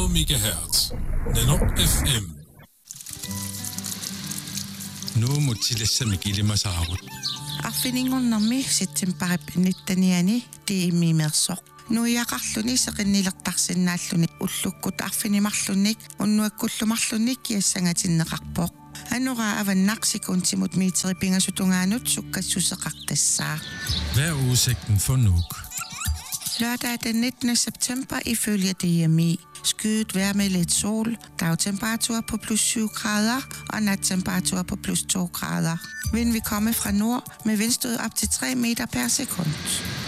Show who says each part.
Speaker 1: MHz. Nano FM.
Speaker 2: Nu mutsilassa mikilima saavut.
Speaker 3: Arfiningunnarmi sittimparip nittaniani tiimimersoq. Nuiaqarluni seqinnilertarsinnaalluni ullukkut arfinimarlunnik unnuakkullumarlunnik kiassangatinneqarpoq. Anura avannaqsikuntimut miiteripingassutungaanut sukkassuseqartassaa.
Speaker 2: Hvad er udsigten for Nuuk?
Speaker 3: Lørdag den 19. september ifølge DMI. Skyet vejr med lidt sol, dagtemperatur på plus 7 grader og nattemperatur på plus 2 grader. Vind vil komme fra nord med vindstød op til 3 meter per sekund.